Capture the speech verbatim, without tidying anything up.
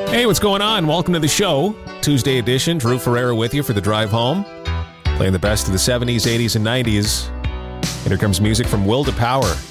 Hey, what's going on? Welcome to the show. Tuesday edition. Drew Ferreira with you for the drive home. Playing the best of the seventies, eighties, and nineties. And here comes music from Will to Power.